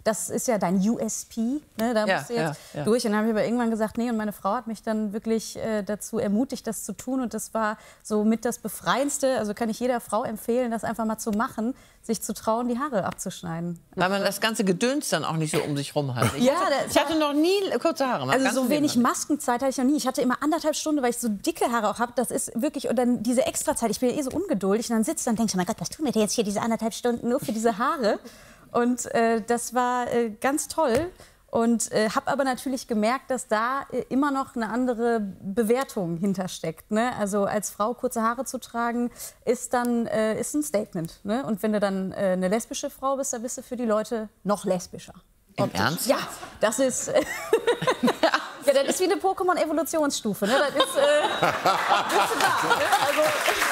das ist ja dein USP, ne? Da musst du jetzt durch. Und dann habe ich aber irgendwann gesagt, nee, und meine Frau hat mich dann wirklich dazu ermutigt, das zu tun. Und das war so mit das Befreiendste, also kann ich jeder Frau empfehlen, das einfach mal zu machen, sich zu trauen, die Haare abzuschneiden. Weil man das ganze Gedöns dann auch nicht so um sich rum hat. Ich hatte noch nie kurze Haare. Also so wenig Maskenzeit hatte ich noch nie. Ich hatte immer 1,5 Stunden, weil ich so dicke Haare auch habe. Das ist wirklich, und dann diese Extrazeit, ich bin ja eh so ungeduldig. Und dann sitzt du und denkst, oh mein Gott, was tun wir denn jetzt hier diese 1,5 Stunden nur für diese Haare? Und das war ganz toll. Und habe aber natürlich gemerkt, dass da immer noch eine andere Bewertung hintersteckt. Ne? Also als Frau kurze Haare zu tragen, ist dann ist ein Statement. Ne? Und wenn du dann eine lesbische Frau bist, dann bist du für die Leute noch lesbischer. Im Ernst? Ja, das ist... ja, das ist wie eine Pokémon-Evolutionsstufe. Ne? Das ist... bist du da, ne? Also,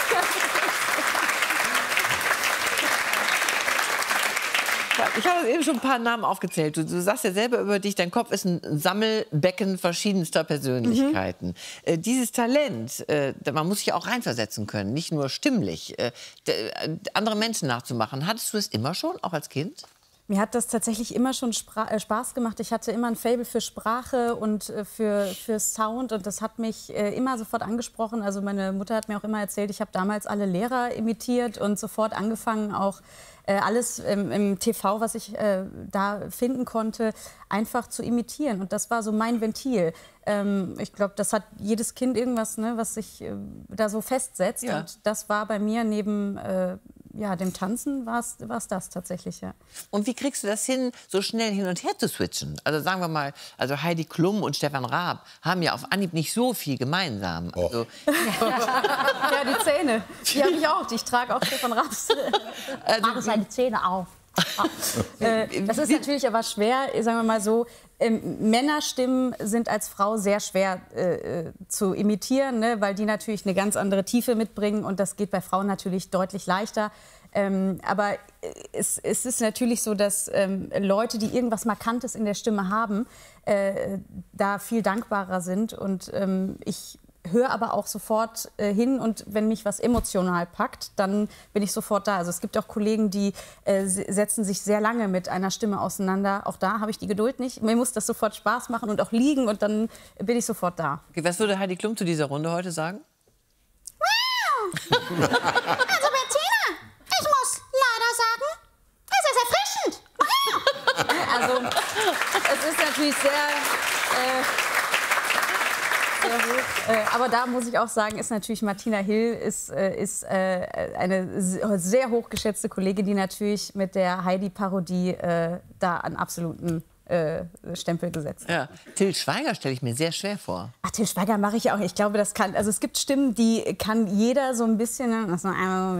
ich habe eben schon ein paar Namen aufgezählt. Du sagst ja selber über dich, dein Kopf ist ein Sammelbecken verschiedenster Persönlichkeiten. Dieses Talent, man muss sich auch reinversetzen können, nicht nur stimmlich, andere Menschen nachzumachen. Hattest du es immer schon, auch als Kind? Mir hat das tatsächlich immer schon Spaß gemacht. Ich hatte immer ein Faible für Sprache und für Sound, und das hat mich immer sofort angesprochen. Also meine Mutter hat mir auch immer erzählt, ich habe damals alle Lehrer imitiert und sofort angefangen, auch alles im TV, was ich da finden konnte, einfach zu imitieren. Und das war so mein Ventil. Ich glaube, das hat jedes Kind irgendwas, ne, was sich da so festsetzt. Ja. Und das war bei mir neben dem Tanzen war es das tatsächlich, ja. Und wie kriegst du das hin, so schnell hin und her zu switchen? Also sagen wir mal, also Heidi Klum und Stefan Raab haben ja auf Anhieb nicht so viel gemeinsam. Oh. Also ja, die Zähne, die habe ich auch. Ich trage auch Stefan Raabs Haare seine Zähne auf. Das ist natürlich aber schwer, sagen wir mal so. Männerstimmen sind als Frau sehr schwer zu imitieren, ne, weil die natürlich eine ganz andere Tiefe mitbringen, und das geht bei Frauen natürlich deutlich leichter. Aber es ist natürlich so, dass Leute, die irgendwas Markantes in der Stimme haben, da viel dankbarer sind, und ich höre aber auch sofort hin, und wenn mich was emotional packt, dann bin ich sofort da. Also es gibt auch Kollegen, die setzen sich sehr lange mit einer Stimme auseinander. Auch da habe ich die Geduld nicht. Mir muss das sofort Spaß machen und auch liegen, und dann bin ich sofort da. Okay, was würde Heidi Klum zu dieser Runde heute sagen? Also Bettina, ich muss leider sagen, es ist erfrischend. Also es ist natürlich sehr hoch. Aber da muss ich auch sagen, ist natürlich Martina Hill ist eine sehr hochgeschätzte Kollegin, die natürlich mit der Heidi-Parodie da einen absoluten Stempel gesetzt hat. Ja. Till Schweiger stelle ich mir sehr schwer vor. Ach, Till Schweiger mache ich auch. Ich glaube, das kann. Also es gibt Stimmen, die kann jeder so ein bisschen. Das,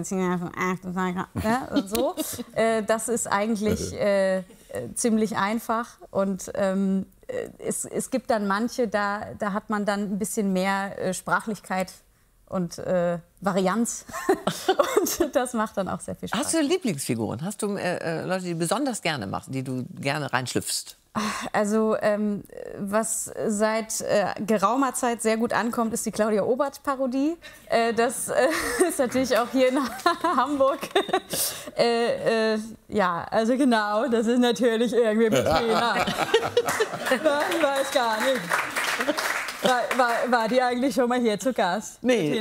so. Das ist eigentlich ziemlich einfach, und es gibt dann manche, da hat man dann ein bisschen mehr Sprachlichkeit und Varianz. Und das macht dann auch sehr viel Spaß. Hast du Lieblingsfiguren? Hast du Leute, die du besonders gerne machst, die du gerne reinschlüpfst? Also was seit geraumer Zeit sehr gut ankommt, ist die Claudia Obert-Parodie. Das ist natürlich auch hier in Hamburg. Ja, also genau, das ist natürlich irgendwie Bettina. Ich weiß gar nicht. War die eigentlich schon mal hier zu Gast? Nee.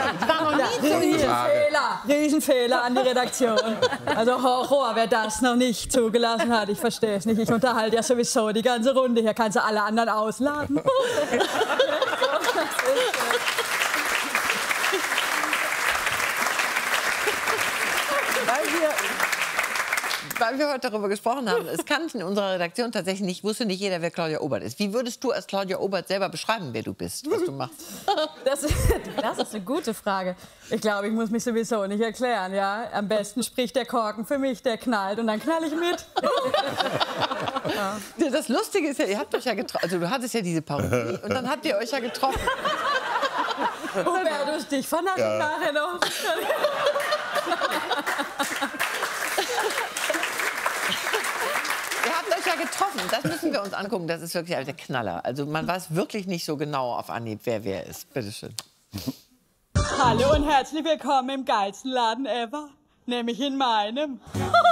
Riesenfehler an die Redaktion. Also Horror, wer das noch nicht zugelassen hat, ich verstehe es nicht. Ich unterhalte ja sowieso die ganze Runde. Hier kannst du alle anderen ausladen. Weil wir heute darüber gesprochen haben, es kannte in unserer Redaktion tatsächlich nicht, wusste nicht jeder, wer Claudia Obert ist. Wie würdest du als Claudia Obert selber beschreiben, wer du bist, was du machst? Das ist eine gute Frage. Ich glaube, ich muss mich sowieso nicht erklären. Ja? Am besten spricht der Korken für mich, der knallt, und dann knall ich mit. Ja. Das Lustige ist ja, ihr habt euch ja getroffen, also du hattest ja diese Parodie, und dann habt ihr euch ja getroffen. Hubertus, dich vernascht nachher noch. Getroffen. Das müssen wir uns angucken. Das ist wirklich der Knaller. Also man weiß wirklich nicht so genau auf Anhieb, wer ist. Bitte schön. Hallo und herzlich willkommen im geilsten Laden ever, nämlich in meinem.